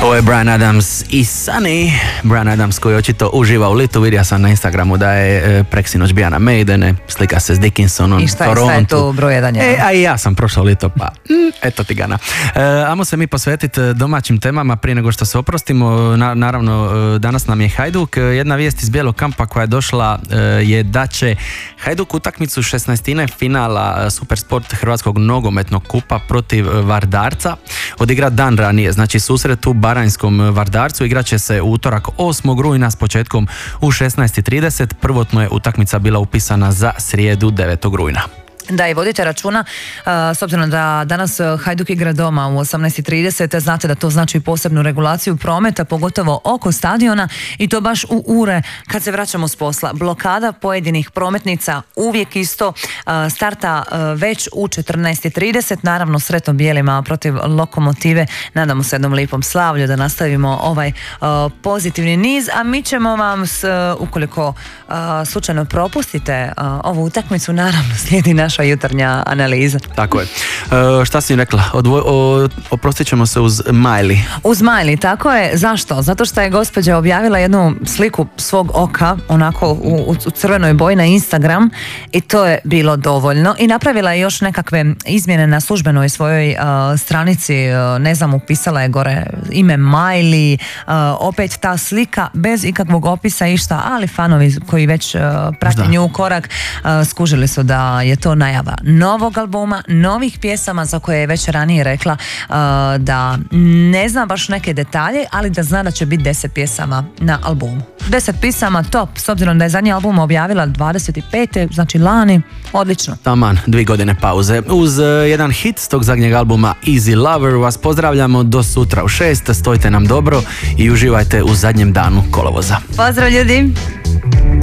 Ovo je Bryan Adams i Sunny. Bryan Adams koji očito uživa u litu. Vidio sam na Instagramu da je preksinoć bio na Maidene, slika se s Dickinsonom. I šta je tu broj jedan? A i ja sam prošao lito, pa eto ti gana. Ajmo se mi posvetiti domaćim temama prije nego što se oprostimo. Naravno, danas nam je Hajduk. Jedna vijest iz Bijelog kampa koja je došla je da će Hajduk utakmicu 16. finala Supersport Hrvatskog nogometnog kupa protiv Vardarca odigrat dan ranije. Znači susret u Baranjskom Vardarcu igrat će se u utorak 8. rujna s početkom u 16:30. Prvotno je utakmica bila upisana za srijedu 9. rujna. Da, i vodite računa, s obzirom da danas Hajduk igra doma u 18:30, znate da to znači posebnu regulaciju prometa, pogotovo oko stadiona, i to baš u ure kad se vraćamo s posla. Blokada pojedinih prometnica uvijek isto, starta već u 14:30, naravno sretno bijelima protiv Lokomotive. Nadamo se jednom lipom slavlju da nastavimo ovaj pozitivni niz, a mi ćemo vam, ukoliko slučajno propustite ovu utakmicu, naravno slijedi naša jutarnja analiza. Tako je. Šta si rekla? Oprostit ćemo se uz Miley. Uz Miley, tako je. Zašto? Zato što je gospođa objavila jednu sliku svog oka, onako u crvenoj boji na Instagram, i to je bilo dovoljno. I napravila je još nekakve izmjene na službenoj svojoj stranici, ne znam, upisala je gore ime Miley, opet ta slika bez ikakvog opisa išta, ali fanovi koji već prate nju korak skužili su da je to najava novog albuma, novih pjesama za koje je već ranije rekla da ne zna baš neke detalje, ali da zna da će biti 10 pjesama na albumu. 10 pisama top, s obzirom da je zadnji album objavila 25. znači lani, odlično. Taman, 2 godine pauze. Uz jedan hit s tog zadnjeg albuma Easy Lover vas pozdravljamo do sutra u 6, stojite nam dobro i uživajte u zadnjem danu kolovoza. Pozdrav ljudi!